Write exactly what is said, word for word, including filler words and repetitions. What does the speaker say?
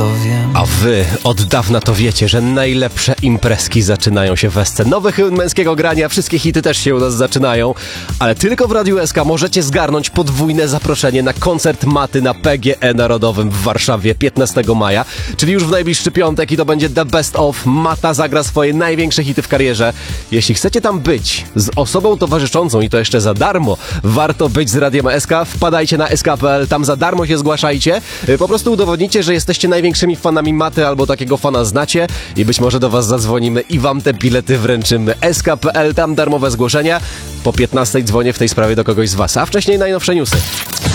A wy od dawna to wiecie, że najlepsze imprezki zaczynają się w S C. Nowy hymn męskiego grania, wszystkie hity też się u nas zaczynają, ale tylko w Radiu S K możecie zgarnąć podwójne zaproszenie na koncert Maty na P G E Narodowym w Warszawie piętnastego maja, czyli już w najbliższy piątek i to będzie The Best of. Mata zagra swoje największe hity w karierze. Jeśli chcecie tam być z osobą towarzyszącą i to jeszcze za darmo, warto być z Radiem S K, wpadajcie na S K kropka P L, tam za darmo się zgłaszajcie, po prostu udowodnicie, że jesteście największymi fanami Maty albo takiego fana znacie i być może do was zadzwonimy i wam te bilety wręczymy. S K kropka P L, tam darmowe zgłoszenia. Po piętnastej dzwonię w tej sprawie do kogoś z was, a wcześniej najnowsze newsy.